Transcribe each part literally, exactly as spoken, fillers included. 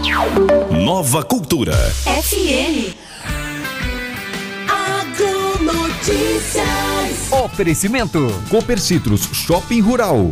Nova Cultura. F M. Agronotícias. Oferecimento. Coopercitros Shopping Rural.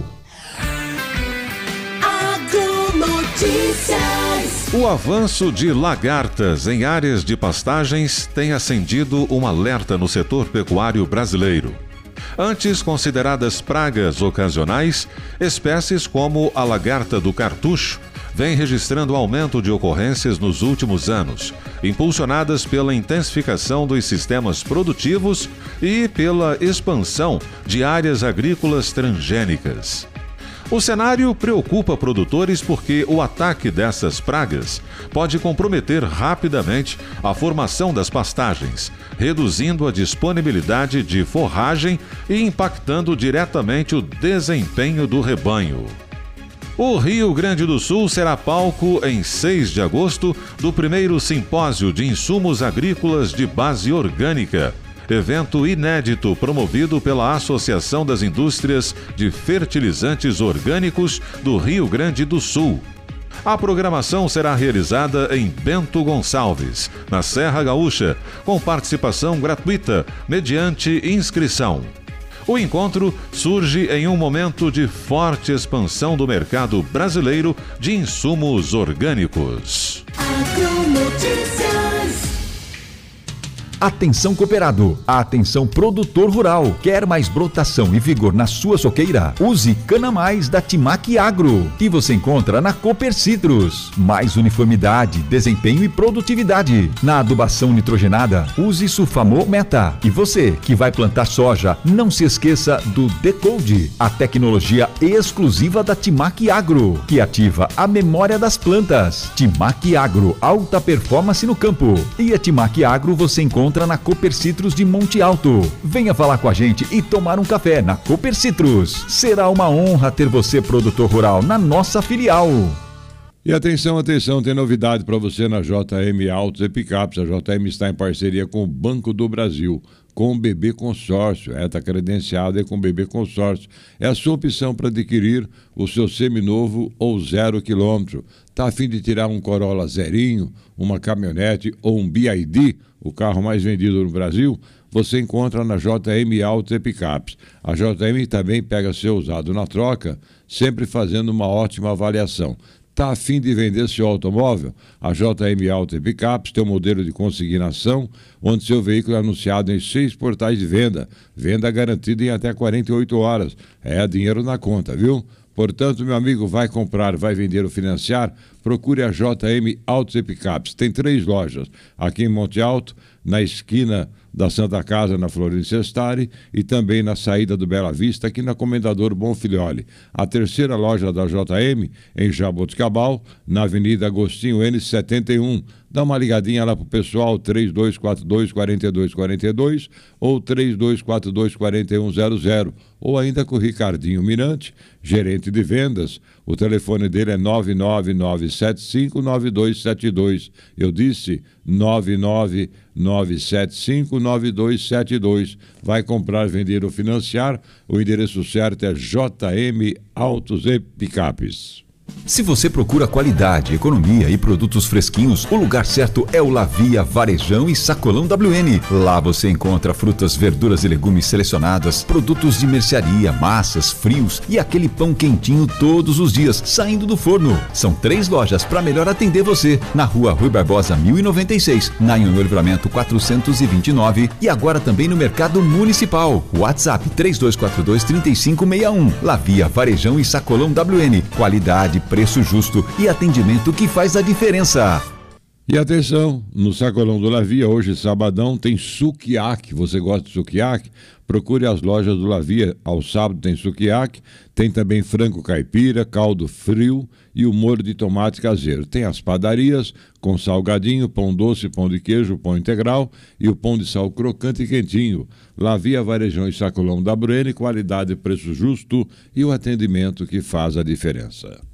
Agronotícias. O avanço de lagartas em áreas de pastagens tem acendido um alerta no setor pecuário brasileiro. Antes consideradas pragas ocasionais, espécies como a lagarta do cartucho vêm registrando aumento de ocorrências nos últimos anos, impulsionadas pela intensificação dos sistemas produtivos e pela expansão de áreas agrícolas transgênicas. O cenário preocupa produtores porque o ataque dessas pragas pode comprometer rapidamente a formação das pastagens, reduzindo a disponibilidade de forragem e impactando diretamente o desempenho do rebanho. O Rio Grande do Sul será palco em seis de agosto do primeiro Simpósio de Insumos Agrícolas de Base Orgânica, evento inédito promovido pela Associação das Indústrias de Fertilizantes Orgânicos do Rio Grande do Sul. A programação será realizada em Bento Gonçalves, na Serra Gaúcha, com participação gratuita, mediante inscrição. O encontro surge em um momento de forte expansão do mercado brasileiro de insumos orgânicos. Agronotícias. Atenção cooperado, atenção produtor rural. Quer mais brotação e vigor na sua soqueira? Use Cana Mais da Timac Agro, que você encontra na Coopercitros. Mais uniformidade, desempenho e produtividade. Na adubação nitrogenada, use Sulfamol Meta. E você que vai plantar soja, não se esqueça do Decode, a tecnologia exclusiva da Timac Agro, que ativa a memória das plantas. Timac Agro, alta performance no campo. E a Timac Agro você encontra na Coopercitros de Monte Alto. Venha falar com a gente e tomar um café na Coopercitros. Será uma honra ter você, produtor rural, na nossa filial. E atenção, atenção, tem novidade para você na J M Autos e Picapes. A J M está em parceria com o Banco do Brasil, com o B B Consórcio. É, está credenciado é com o B B Consórcio. É a sua opção para adquirir o seu seminovo ou zero quilômetro. Está a fim de tirar um Corolla zerinho, uma caminhonete ou um B I D, o carro mais vendido no Brasil? Você encontra na J M Autos e Picapes. A J M também pega seu usado na troca, sempre fazendo uma ótima avaliação. Está a fim de vender seu automóvel? A J M Autos e Picapes tem um modelo de consignação, onde seu veículo é anunciado em seis portais de venda. Venda garantida em até quarenta e oito horas. É dinheiro na conta, viu? Portanto, meu amigo, vai comprar, vai vender ou financiar? Procure a J M Autos e Picapes. Tem três lojas, aqui em Monte Alto, na esquina da Santa Casa, na Florencio Sestari, e também na saída do Bela Vista, aqui na Comendador Bonfilholi. A terceira loja da J M, em Jaboticabal, na Avenida Agostinho N setenta e um. Dá uma ligadinha lá pro pessoal, três dois quatro dois, quatro dois quatro dois ou três dois quatro dois, quatro um zero zero, ou ainda com o Ricardinho Mirante, gerente de vendas. O telefone dele é nove nove nove sete cinco nove dois sete dois. Eu disse nove nove nove sete cinco nove dois sete dois. Vai comprar, vender ou financiar? O endereço certo é J M Autos e Picapes. Se você procura qualidade, economia e produtos fresquinhos, o lugar certo é o Lavia Varejão e Sacolão W N. Lá você encontra frutas, verduras e legumes selecionadas, produtos de mercearia, massas, frios e aquele pão quentinho todos os dias, saindo do forno. São três lojas para melhor atender você. Na rua Rui Barbosa mil e noventa e seis, na Anhonho Livramento quatrocentos e vinte e nove e agora também no Mercado Municipal. WhatsApp três dois quatro dois, três cinco seis um. Lavia Varejão e Sacolão W N. Qualidade, preço justo e atendimento que faz a diferença. E atenção, no Sacolão do Lavia, hoje sabadão, tem sukiyaki. Você gosta de sukiyaki? Procure as lojas do Lavia. Ao sábado tem sukiyaki, tem também frango caipira, caldo frio e o molho de tomate caseiro. Tem as padarias com salgadinho, pão doce, pão de queijo, pão integral e o pão de sal crocante e quentinho. Lavia, Varejão e Sacolão da W N, qualidade, preço justo e o atendimento que faz a diferença.